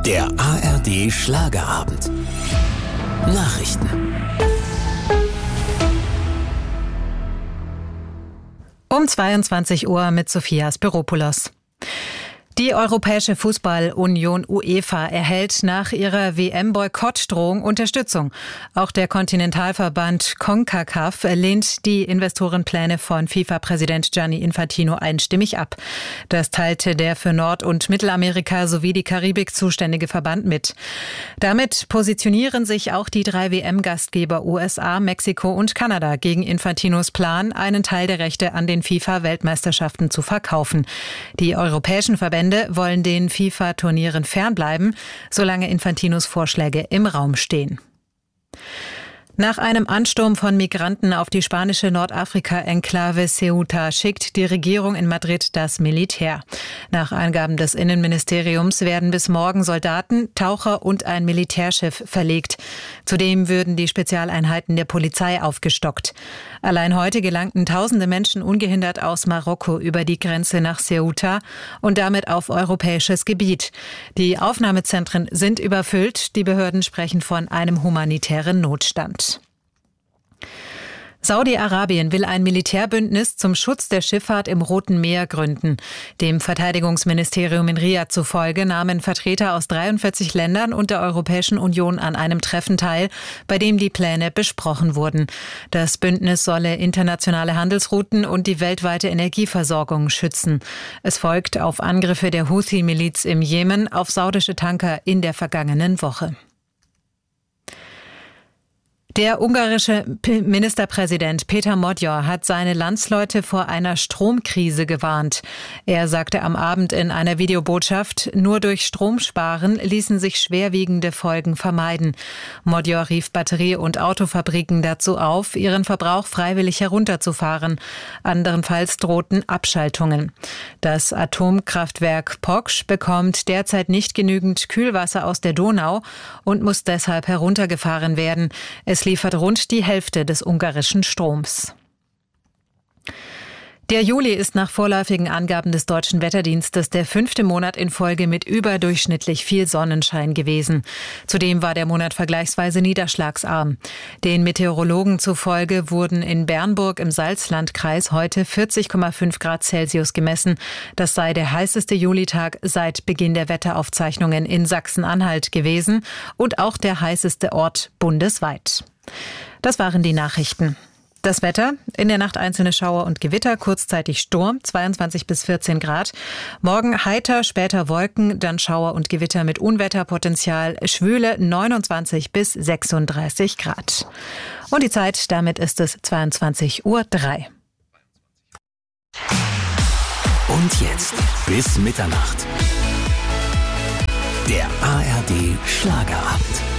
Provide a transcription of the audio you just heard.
Der ARD Schlagerabend. Nachrichten. Um 22 Uhr mit Sophia Spiropoulos. Die Europäische Fußball-Union UEFA erhält nach ihrer WM-Boykottdrohung Unterstützung. Auch der Kontinentalverband CONCACAF lehnt die Investorenpläne von FIFA-Präsident Gianni Infantino einstimmig ab. Das teilte der für Nord- und Mittelamerika sowie die Karibik zuständige Verband mit. Damit positionieren sich auch die 3 WM-Gastgeber USA, Mexiko und Kanada gegen Infantinos Plan, einen Teil der Rechte an den FIFA-Weltmeisterschaften zu verkaufen. Die europäischen Verbände wollen den FIFA-Turnieren fernbleiben, solange Infantinos Vorschläge im Raum stehen. Nach einem Ansturm von Migranten auf die spanische Nordafrika-Enklave Ceuta schickt die Regierung in Madrid das Militär. Nach Angaben des Innenministeriums werden bis morgen Soldaten, Taucher und ein Militärschiff verlegt. Zudem würden die Spezialeinheiten der Polizei aufgestockt. Allein heute gelangten tausende Menschen ungehindert aus Marokko über die Grenze nach Ceuta und damit auf europäisches Gebiet. Die Aufnahmezentren sind überfüllt. Die Behörden sprechen von einem humanitären Notstand. Saudi-Arabien will ein Militärbündnis zum Schutz der Schifffahrt im Roten Meer gründen. Dem Verteidigungsministerium in Riad zufolge nahmen Vertreter aus 43 Ländern und der Europäischen Union an einem Treffen teil, bei dem die Pläne besprochen wurden. Das Bündnis solle internationale Handelsrouten und die weltweite Energieversorgung schützen. Es folgt auf Angriffe der Houthi-Miliz im Jemen auf saudische Tanker in der vergangenen Woche. Der ungarische Ministerpräsident Péter Magyar hat seine Landsleute vor einer Stromkrise gewarnt. Er sagte am Abend in einer Videobotschaft, nur durch Stromsparen ließen sich schwerwiegende Folgen vermeiden. Magyar rief Batterie- und Autofabriken dazu auf, ihren Verbrauch freiwillig herunterzufahren. Anderenfalls drohten Abschaltungen. Das Atomkraftwerk Poksch bekommt derzeit nicht genügend Kühlwasser aus der Donau und muss deshalb heruntergefahren werden. Es liefert rund die Hälfte des ungarischen Stroms. Der Juli ist nach vorläufigen Angaben des Deutschen Wetterdienstes der 5. Monat in Folge mit überdurchschnittlich viel Sonnenschein gewesen. Zudem war der Monat vergleichsweise niederschlagsarm. Den Meteorologen zufolge wurden in Bernburg im Salzlandkreis heute 40,5 Grad Celsius gemessen. Das sei der heißeste Julitag seit Beginn der Wetteraufzeichnungen in Sachsen-Anhalt gewesen und auch der heißeste Ort bundesweit. Das waren die Nachrichten. Das Wetter, in der Nacht einzelne Schauer und Gewitter, kurzzeitig Sturm, 22 bis 14 Grad. Morgen heiter, später Wolken, dann Schauer und Gewitter mit Unwetterpotenzial, schwüle 29 bis 36 Grad. Und die Zeit, damit ist es 22:03 Uhr. Und jetzt bis Mitternacht. Der ARD Schlagerabend.